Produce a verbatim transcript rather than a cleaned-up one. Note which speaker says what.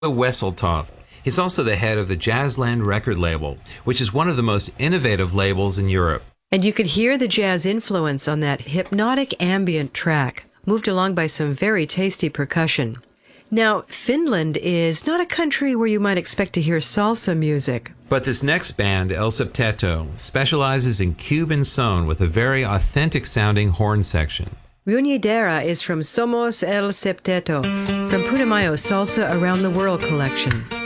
Speaker 1: Wesseltoft. He's also the head of the Jazzland record label, which is one of the most innovative labels in Europe.
Speaker 2: And you could hear the jazz influence on that hypnotic ambient track, moved along by some very tasty percussion. Now, Finland is not a country where you might expect to hear salsa music.
Speaker 1: But this next band, El Septeto, specializes in Cuban son with a very authentic-sounding horn section.
Speaker 2: Reunidera is from Somos El Septeto, from Putumayo's Salsa Around the World collection.